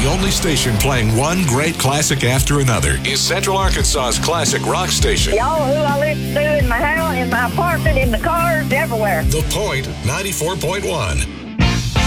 only station playing one great classic after another is Central Arkansas's classic rock station. Y'all who I listen to in my house, in my apartment, in the cars, everywhere. The Point 94.1.